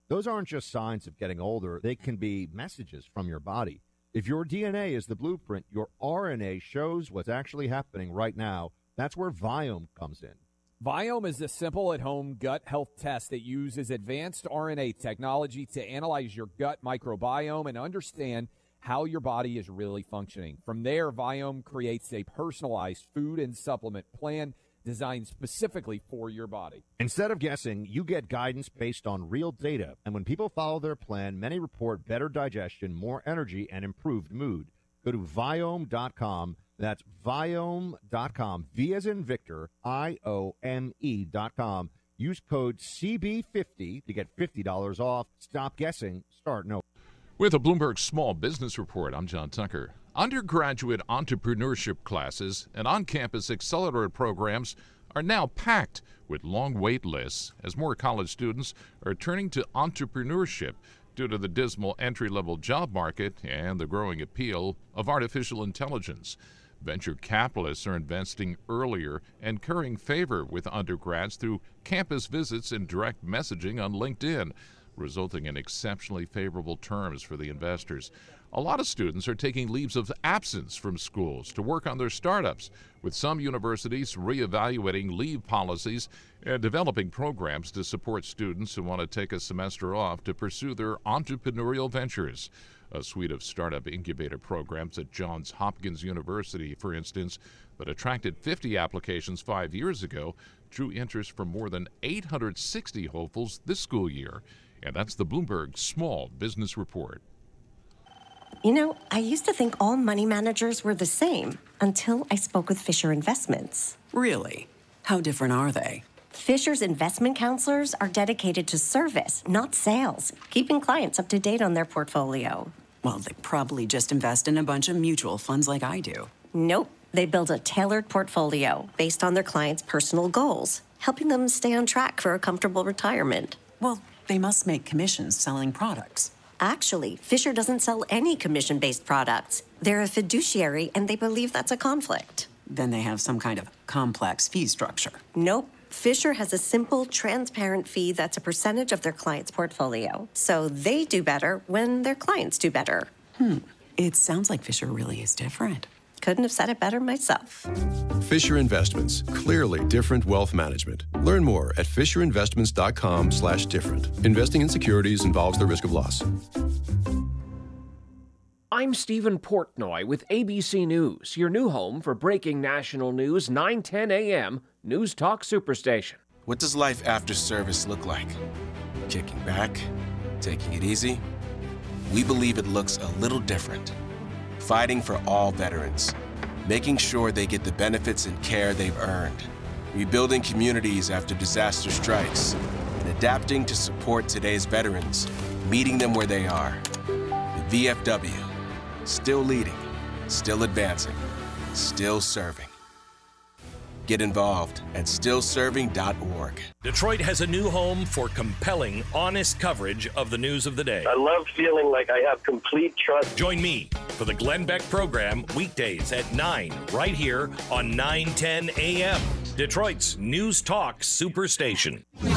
Those aren't just signs of getting older. They can be messages from your body. If your DNA is the blueprint, your RNA shows what's actually happening right now. That's where Viome comes in. Viome is a simple at-home gut health test that uses advanced RNA technology to analyze your gut microbiome and understand how your body is really functioning. From there, Viome creates a personalized food and supplement plan designed specifically for your body. Instead of guessing, you get guidance based on real data. And when people follow their plan, many report better digestion, more energy, and improved mood. Go to Viome.com. That's Viome.com. V as in Victor, IOME.com. Use code CB50 to get $50 off. Stop guessing. Start knowing. With a Bloomberg Small Business Report, I'm John Tucker. Undergraduate entrepreneurship classes and on-campus accelerator programs are now packed with long wait lists as more college students are turning to entrepreneurship due to the dismal entry-level job market and the growing appeal of artificial intelligence. Venture capitalists are investing earlier and currying favor with undergrads through campus visits and direct messaging on LinkedIn, resulting in exceptionally favorable terms for the investors. A lot of students are taking leaves of absence from schools to work on their startups, with some universities reevaluating leave policies and developing programs to support students who want to take a semester off to pursue their entrepreneurial ventures. A suite of startup incubator programs at Johns Hopkins University, for instance, that attracted 50 applications 5 years ago, drew interest from more than 860 hopefuls this school year. And that's the Bloomberg Small Business Report. You know, I used to think all money managers were the same until I spoke with Fisher Investments. Really? How different are they? Fisher's investment counselors are dedicated to service, not sales, keeping clients up to date on their portfolio. Well, they probably just invest in a bunch of mutual funds like I do. Nope. They build a tailored portfolio based on their clients' personal goals, helping them stay on track for a comfortable retirement. Well, they must make commissions selling products. Actually, Fisher doesn't sell any commission-based products. They're a fiduciary, and they believe that's a conflict. Then they have some kind of complex fee structure. Nope. Fisher has a simple, transparent fee that's a percentage of their client's portfolio. So they do better when their clients do better. It sounds like Fisher really is different. Couldn't have said it better myself. Fisher Investments. Clearly different wealth management. Learn more at fisherinvestments.com/different. Investing in securities involves the risk of loss. I'm Stephen Portnoy with ABC News, your new home for breaking national news, 9:10 a.m. News Talk Superstation. What does life after service look like? Kicking back? Taking it easy? We believe it looks a little different. Fighting for all veterans, making sure they get the benefits and care they've earned, rebuilding communities after disaster strikes, and adapting to support today's veterans, meeting them where they are. The VFW, still leading, still advancing, still serving. Get involved at stillserving.org. Detroit has a new home for compelling, honest coverage of the news of the day. I love feeling like I have complete trust. Join me for the Glenn Beck program weekdays at 9 right here on 910 a.m. Detroit's News Talk Superstation.